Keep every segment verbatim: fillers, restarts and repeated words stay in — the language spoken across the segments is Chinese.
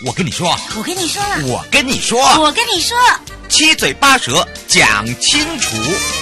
我跟你说， 我跟你说了， 我跟你说， 我跟你说， 七嘴八舌讲清楚。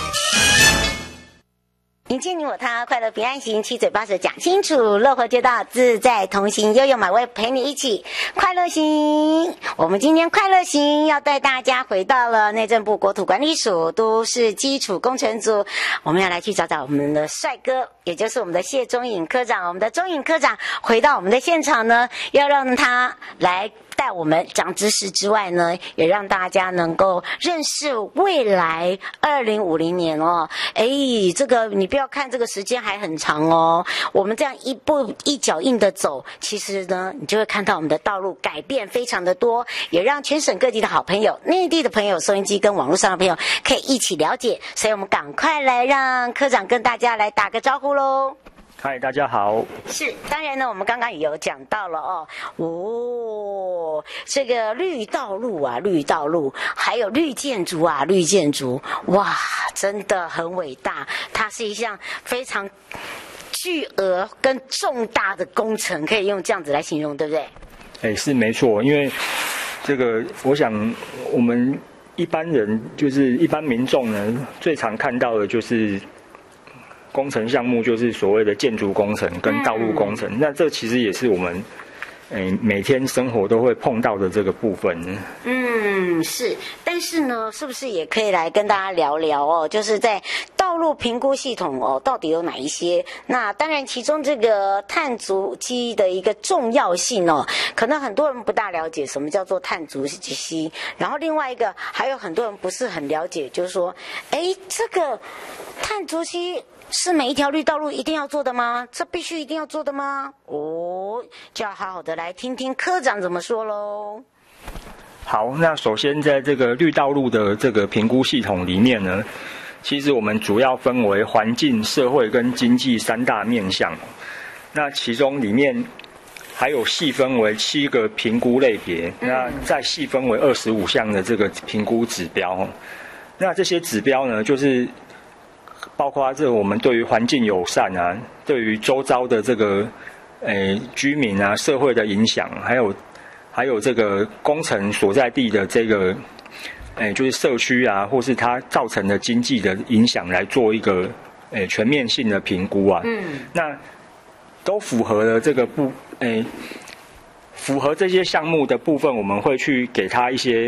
迎接你我他，快乐平安行，七嘴八舌讲清楚，乐活街道自在同行，悠悠马威陪你一起快乐行。我们今天快乐行要带大家回到了内政部国土管理署都市基础工程组，我们要来去找找我们的帅哥，也就是我们的谢中颖科长。我们的中颖科长回到我们的现场呢，要让他来带我们长知识之外呢，也让大家能够认识未来二零五零年哦。哎，这个你不要看这个时间还很长哦，我们这样一步一脚印的走，其实呢，你就会看到我们的道路改变非常的多，也让全省各地的好朋友、内地的朋友、收音机跟网络上的朋友可以一起了解。所以我们赶快来让科长跟大家来打个招呼喽。 嗨，大家好。 是，当然呢，我们刚刚也有讲到了哦，哦，这个绿道路啊，绿道路，还有绿建筑啊，绿建筑，哇，真的很伟大，它是一项非常巨额跟重大的工程，可以用这样子来形容，对不对？ 哎，是没错，因为这个，我想我们一般人就是一般民众呢，最常看到的就是工程项目，就是所谓的建筑工程跟道路工程。嗯、那这其实也是我们诶每天生活都会碰到的这个部分。 嗯，是。但是呢，是不是也可以来跟大家聊聊哦？就是在道路评估系统哦，到底有哪一些？那当然，其中这个碳足迹的一个重要性哦，可能很多人不大了解什么叫做碳足迹。然后另外一个，还有很多人不是很了解，就是说，哎，这个碳足迹是每一条绿道路一定要做的吗？这必须一定要做的吗？哦，就要好好的来听听科长怎么说喽。 好，那首先在这个绿道路的这个评估系统里面呢，其实我们主要分为环境、社会跟经济三大面向。那其中里面还有细分为七个评估类别，那再细分为二十五项的这个评估指标。那这些指标呢，就是包括这个我们对于环境友善啊，对于周遭的这个诶居民啊、社会的影响，还有还有这个工程所在地的这个诶就是社区啊，或是它造成的经济的影响来做一个诶全面性的评估啊。嗯，那都符合了这个部诶符合这些项目的部分，我们会去给它一些